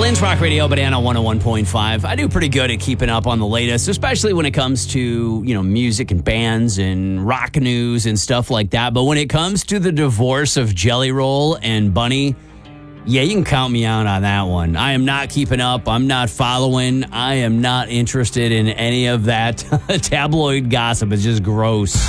Lynn's Rock Radio, Banana 101.5. I do pretty good at keeping up on the latest, especially when it comes to, music and bands and rock news and stuff like that. But when it comes to the divorce of Jelly Roll and Bunny, yeah, you can count me out on that one. I am not keeping up. I'm not following. I am not interested in any of that tabloid gossip. It's just gross.